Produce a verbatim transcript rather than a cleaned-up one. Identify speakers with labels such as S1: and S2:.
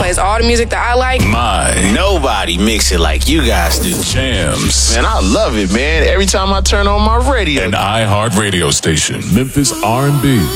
S1: plays all the music that I like.
S2: My.
S3: Nobody mix it like you guys do.
S2: Jams.
S3: Man, I love it, man. Every time I turn on my radio.
S2: An iHeart radio station. Memphis R and B.